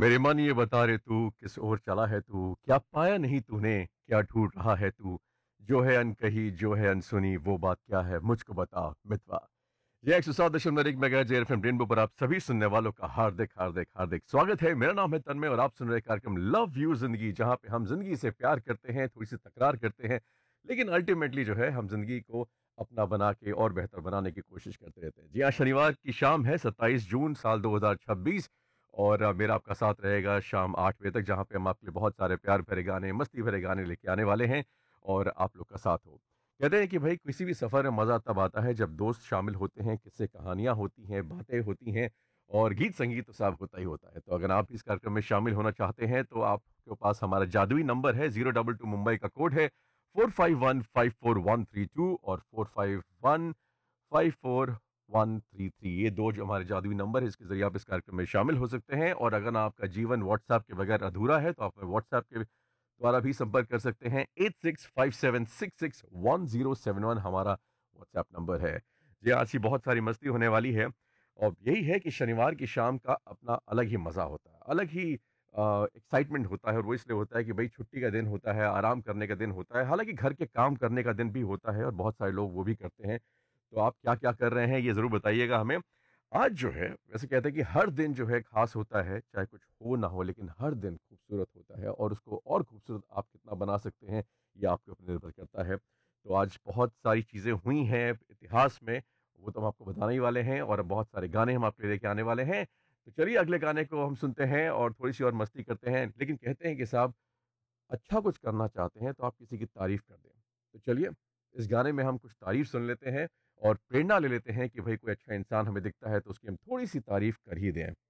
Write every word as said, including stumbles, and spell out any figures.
मेरे मन ये बता रे तू किस ओर चला है तू, क्या पाया नहीं तूने, क्या ढूंढ रहा है तू, जो है अनकही जो है अनसुनी वो बात क्या है मुझको बता मितवा। ये एक सौ सात दशमलव एक मेगा जेर एफएम रेनबो पर आप सभी सुनने वालों का हार्दिक हार्दिक हार्दिक स्वागत है। मेरा नाम है तन्मय और आप सुन रहे कार्यक्रम लव यू जिंदगी, जहां पे हम जिंदगी से प्यार करते हैं, थोड़ी सी तकरार करते हैं, लेकिन अल्टीमेटली जो है हम जिंदगी को अपना बना के और बेहतर बनाने की कोशिश करते रहते हैं। जी हाँ, शनिवार की शाम है, सत्ताईस जून साल दो हज़ार छब्बीस। और अ, मेरा आपका साथ रहेगा शाम आठ बजे तक, जहाँ पे हम आपके लिए बहुत सारे प्यार भरे गाने, मस्ती भरे गाने लेके आने वाले हैं और आप लोग का साथ हो। कहते हैं कि भाई किसी भी सफ़र में मज़ा तब आता है जब दोस्त शामिल होते हैं, किस्से कहानियाँ होती हैं, बातें होती हैं और गीत संगीत तो सब होता ही होता है। तो अगर आप इस कार्यक्रम में शामिल होना चाहते हैं तो आपके पास हमारा जादुई नंबर है, ज़ीरो डबल टू मुंबई का कोड है, four five one five four one three to और four five one five four one three three, ये दो जो हमारे जादुई नंबर है, इसके जरिए आप इस कार्यक्रम में शामिल हो सकते हैं। और अगर आपका जीवन व्हाट्सएप के बगैर अधूरा है तो आप व्हाट्सएप के द्वारा भी संपर्क कर सकते हैं। Eight six five seven six six one zero seven one हमारा व्हाट्सएप नंबर है। जी, आज की बहुत सारी मस्ती होने वाली है और यही है कि शनिवार की शाम का अपना अलग ही मज़ा होता है, अलग ही एक्साइटमेंट होता है। और वो इसलिए होता है कि भाई छुट्टी का दिन होता है, आराम करने का दिन होता है, हालांकि घर के काम करने का दिन भी होता है और बहुत सारे लोग वो भी करते हैं। तो आप क्या-क्या कर रहे हैं, ये ज़रूर बताइएगा हमें। आज जो है, वैसे कहते हैं कि हर दिन जो है ख़ास होता है, चाहे कुछ हो ना हो, लेकिन हर दिन खूबसूरत होता है और उसको और खूबसूरत आप कितना बना सकते हैं, ये आपके ऊपर निर्भर करता है। तो आज बहुत सारी चीज़ें हुई हैं इतिहास में, वो तो हम आपको बताने ही वाले हैं और बहुत सारे गाने हम आपके लिए लेके आने वाले हैं। तो चलिए अगले गाने को हम सुनते हैं और थोड़ी-सी और मस्ती करते हैं। लेकिन कहते हैं कि साहब, अच्छा कुछ करना चाहते हैं तो आप किसी की तारीफ कर दें। तो चलिए, इस गाने में हम कुछ तारीफ सुन लेते हैं और प्रेरणा ले लेते हैं कि भाई कोई अच्छा इंसान हमें दिखता है तो उसकी हम थोड़ी सी तारीफ कर ही दें।